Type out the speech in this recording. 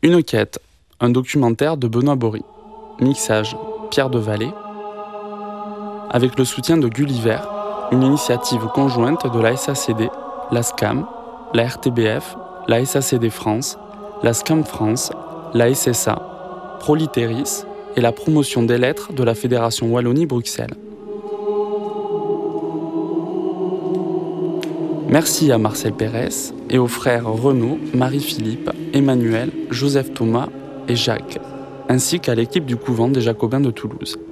Une quête, un documentaire de Benoît Bory. Mixage, Pierre Devalet. Avec le soutien de Gulliver, une initiative conjointe de la SACD, la SCAM, la RTBF, la SACD France, la SCAM France, la SSA, Proliteris et la promotion des lettres de la Fédération Wallonie-Bruxelles. Merci à Marcel Pérez et aux frères Renaud, Marie-Philippe, Emmanuel, Joseph Thomas et Jacques, ainsi qu'à l'équipe du couvent des Jacobins de Toulouse.